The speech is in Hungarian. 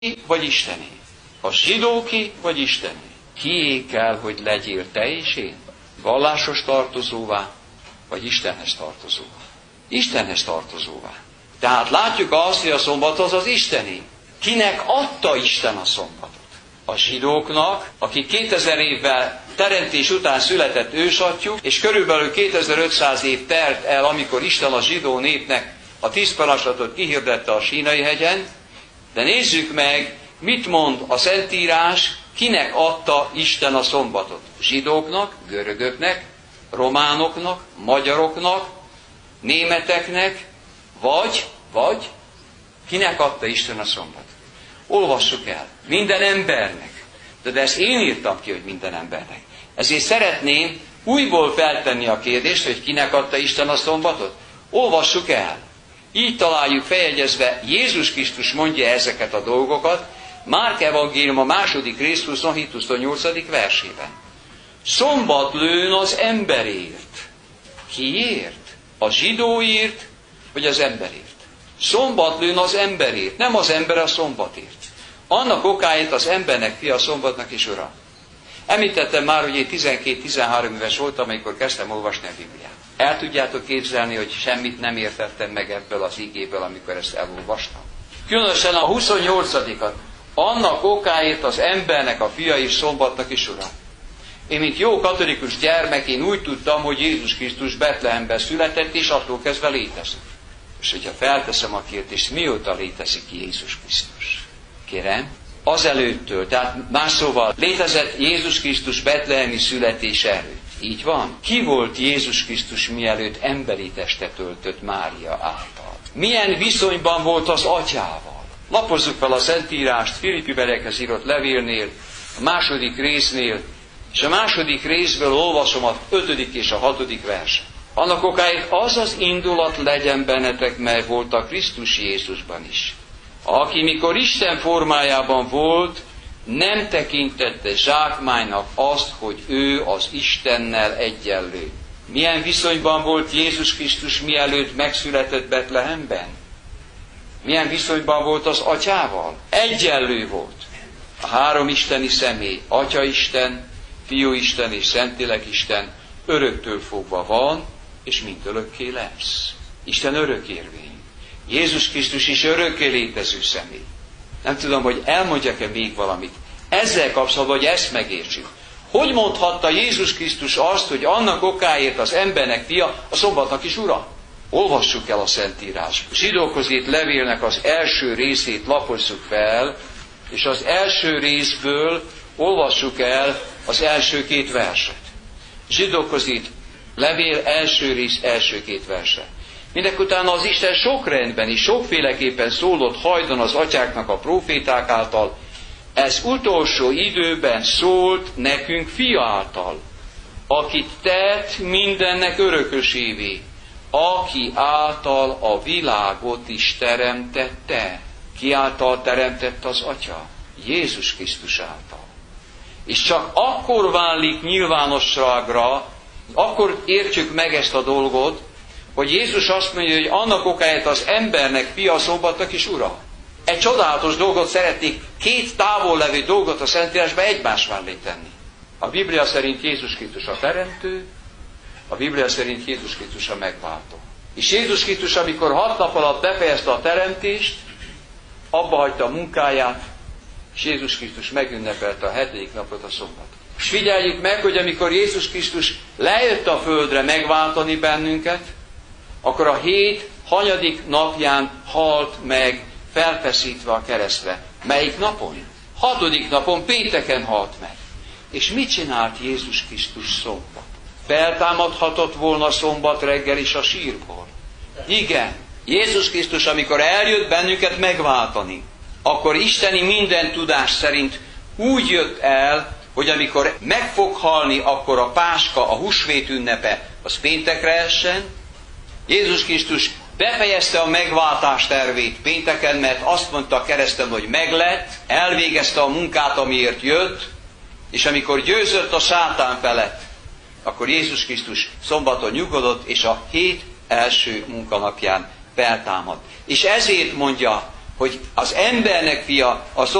vagy Istené? A zsidóké vagy Istené? Kié kell, hogy legyél te és én? Vallásos tartozóvá, vagy Istenhez tartozóvá? Istenhez tartozóvá. Tehát látjuk azt, hogy a szombat az Istené. Kinek adta Isten a szombatot? A zsidóknak, akik 2000 évvel teremtés után született ősatyjuk, és körülbelül 2500 év telt el, amikor Isten a zsidó népnek a 10 parancsolatot kihirdette a Sínai hegyen, de nézzük meg, mit mond a Szentírás, kinek adta Isten a szombatot. Zsidóknak, görögöknek, románoknak, magyaroknak, németeknek, vagy kinek adta Isten a szombatot. Olvassuk el. Minden embernek. De ezt én írtam ki, hogy minden embernek. Ezért szeretném újból feltenni a kérdést, hogy kinek adta Isten a szombatot. Olvassuk el. Így találjuk feljegyezve, Jézus Krisztus mondja ezeket a dolgokat, Márk evangélium a 2. rész 27-28. versében. Szombat lőn az emberért. Kiért? A zsidóért, vagy az emberért? Szombat lőn az emberért, nem az ember a szombatért. Annak okáért az embernek fia, a szombatnak is ura. Említettem már, hogy én 12-13 éves voltam, amikor kezdtem olvasni a Bibliát. El tudjátok képzelni, hogy semmit nem értettem meg ebből az igéből, amikor ezt elolvastam? Különösen a 28-at. Annak okáért az embernek a fia és szombatnak is ura. Én, mint jó katolikus gyermek, én úgy tudtam, hogy Jézus Krisztus Betlehemben született, és attól kezdve létezik. És hogyha felteszem a kérdést, mióta létezik Jézus Krisztus? Kérem, azelőttől, tehát más szóval létezett Jézus Krisztus betlehemi születése előtt. Így van? Ki volt Jézus Krisztus mielőtt emberi testet öltött Mária által? Milyen viszonyban volt az atyával? Lapozzuk fel a Szentírást Filippi belekhez írott levélnél, a 2. résznél, és a 2. részből olvasom a 5. és a 6. verset. Annak okáért az az indulat legyen bennetek, mely volt a Krisztus Jézusban is. Aki mikor Isten formájában volt, nem tekintette zsákmánynak azt, hogy ő az Istennel egyenlő. Milyen viszonyban volt Jézus Krisztus mielőtt megszületett Betlehemben? Milyen viszonyban volt az atyával? Egyenlő volt. A 3 isteni személy, Atya Isten, Fiú Isten és Szentlélek Isten öröktől fogva van, és mindörökké lesz. Isten örökérvény. Jézus Krisztus is örökké létező személy. Nem tudom, hogy elmondjak-e még valamit. Ezzel kapcsolatban, hogy ezt megértsük. Hogy mondhatta Jézus Krisztus azt, hogy annak okáért az embernek fia, a szombatnak is ura? Olvassuk el a Szentírás. Zsidókhoz írt levélnek az első részét lapozzuk fel, és az első részből olvassuk el az első 2 verset. Zsidókhoz írt levél első rész első 2 verse. Mindekutána az Isten sok rendben és sokféleképpen szólott hajdan az atyáknak a próféták által, ez utolsó időben szólt nekünk fia által, akit tett mindennek örökösévé, aki által a világot is teremtette. Ki által teremtett az Atya? Jézus Krisztus által. És csak akkor válik nyilvánosságra, akkor értjük meg ezt a dolgot, hogy Jézus azt mondja, hogy annak okáért az embernek fia, a szombatnak is ura. Egy csodálatos dolgot szeretnék, 2 távol levő dolgot a Szentírásban egymás mellé tenni. A Biblia szerint Jézus Krisztus a teremtő, a Biblia szerint Jézus Krisztus a megváltó. És Jézus Krisztus, amikor 6 nap alatt befejezte a teremtést, abba hagyta a munkáját, és Jézus Krisztus megünnepelte a 7. napot, a szombatot. És figyeljük meg, hogy amikor Jézus Krisztus lejött a földre megváltani bennünket, akkor a 7 hanyadik napján halt meg, felfeszítve a keresztre. Melyik napon? 6. napon, pénteken halt meg. És mit csinált Jézus Krisztus szombat? Feltámadhatott volna szombat reggel is a sírból. Igen, Jézus Krisztus, amikor eljött bennünket megváltani, akkor isteni minden tudás szerint úgy jött el, hogy amikor meg fog halni, akkor a Páska, a húsvét ünnepe, az péntekre essen. Jézus Krisztus befejezte a megváltás tervét pénteken, mert azt mondta a kereszten, hogy meglett, elvégezte a munkát, amiért jött, és amikor győzött a sátán felett, akkor Jézus Krisztus szombaton nyugodott, és a 7 első munkanapján feltámad. És ezért mondja, hogy az embernek fia, a